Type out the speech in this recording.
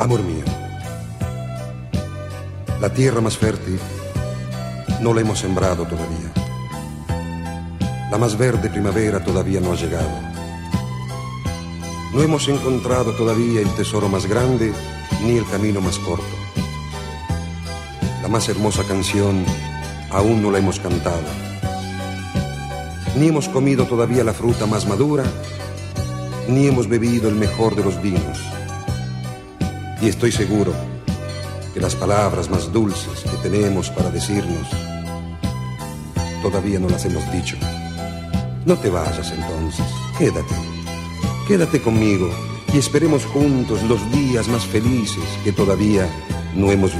Amor mío, la tierra más fértil no la hemos sembrado todavía. La más verde primavera todavía no ha llegado. No hemos encontrado todavía el tesoro más grande ni el camino más corto. La más hermosa canción aún no la hemos cantado. Ni hemos comido todavía la fruta más madura, ni hemos bebido el mejor de los vinos. Y estoy seguro que las palabras más dulces que tenemos para decirnos todavía no las hemos dicho. No te vayas entonces, quédate conmigo y esperemos juntos los días más felices que todavía no hemos